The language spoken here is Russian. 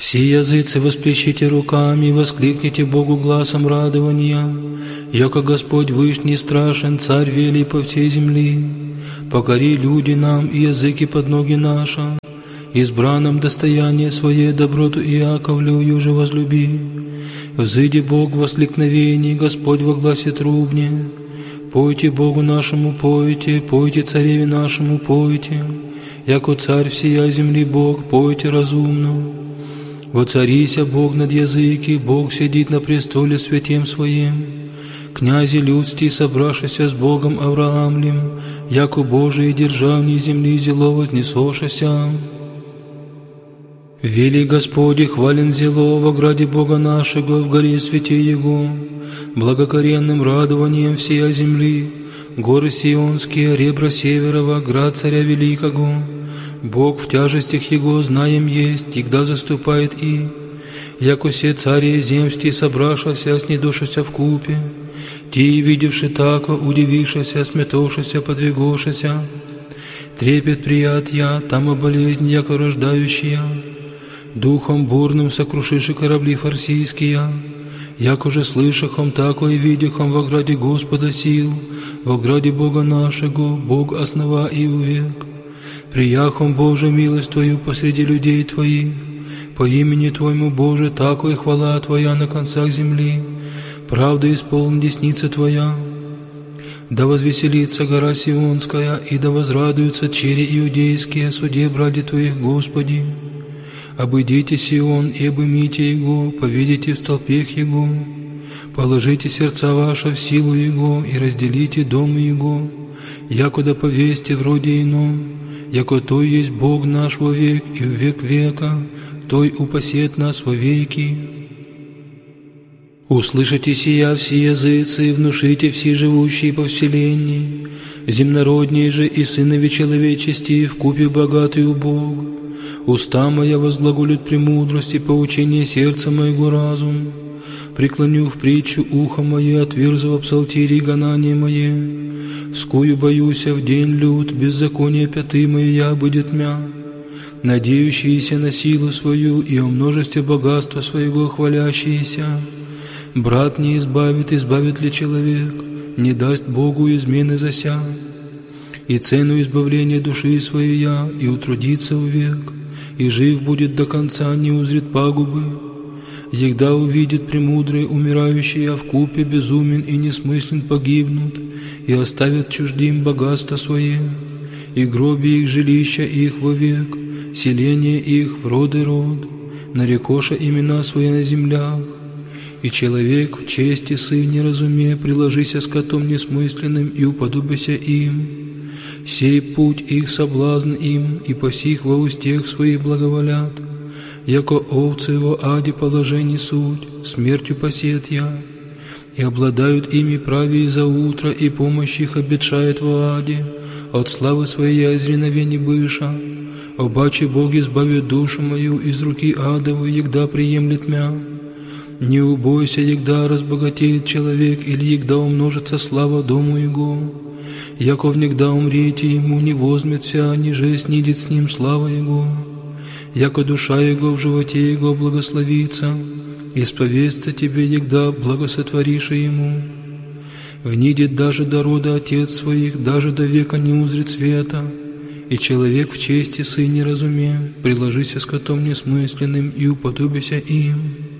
Все языцы восплещите руками, воскликните Богу гласом радования, яко Господь вышний страшен, Царь велий по всей земли. Покори люди нам и языки под ноги наши, избранном достояние свое доброту Иаковлю же возлюби. Взыди Бог в воскликновении, Господь во гласе трубне. Пойте Богу нашему, пойте, пойте Цареве нашему, пойте, яко Царь всея земли Бог, пойте разумно. Воцарися Бог над языки, Бог сидит на престоле святем Своим. Князи людсти, собравшися с Богом Авраамлем, яко Божие державней земли зело вознесошася. Вели Господи, хвален зело во граде Бога нашего, в горе святе Его, благокоренным радованием всея земли, горы Сионские, ребра Северова, град Царя Великого. Бог в тяжестях Его знаем есть, когда заступает и, яко се цари земсти, собравшися, снедошися в купе, ти, видевши тако, удивившися, сметошися, подвигошися, трепет приятия, там о болезнь, яко рождающая, духом бурным сокрушиши корабли фарсийские, яко же слышахом, тако и видяхом во граде Господа сил, во граде Бога нашего, Бог основа и увек. Прияхом, Боже, милость Твою посреди людей Твоих, по имени Твоему, Боже, тако и хвала Твоя на концах земли, правда исполни десница Твоя. Да возвеселится гора Сионская, и да возрадуются чери иудейские о суде бради Твоих, Господи. Обыдите Сион и обымите его, повидите в столпех его, положите сердца ваши в силу его и разделите дом его, якуда повесьте вроде ином, яко Той есть Бог наш во век и в век века, Той упасет нас во веки. Услышите сия все языцы, и внушите все живущие по вселенной, земнородние же и сынови человечести вкупе богатый Бог. Уста моя возглаголют премудрости, поучение сердца моего разум. Преклоню в притчу ухо мое, отверзу в псалтире гонание мое. Вскую боюся в день лют, беззаконие пяты моя будет мя. Надеющиеся на силу свою и о множестве богатства своего хвалящиеся. Брат не избавит, избавит ли человек, не даст Богу измены зася. И цену избавления души своей я, и утрудится век, и жив будет до конца, не узрит пагубы. Егда увидит премудрые умирающие, а вкупе безумен и несмыслен погибнут, и оставят чуждим богатство свое, и гроби их жилища их вовек, селение их в род и род, нарекоша имена свои на землях. И человек в чести сын не разуме, приложися скотом несмысленным и уподобися им. Сей путь их соблазн им, и посих во устех своих благоволят. Яко овцы его аде положений суть, смертью посеет я. И обладают ими правее за утро, и помощь их обетшает во аде, от славы своей изреновений быша. Обаче Бог избавит душу мою из руки адовой, егда приемлет мя. Не убойся, егда разбогатеет человек, или егда умножится слава дому его. Яков негда умрете ему, не возьмется, ниже снидет с ним слава его. Яко душа его в животе его благословится, исповестся тебе, егда благосотворишь ему. Внидит даже до рода отец своих, даже до века не узрит света. И человек в чести сын не разуме, приложися скотом несмысленным и уподобися им.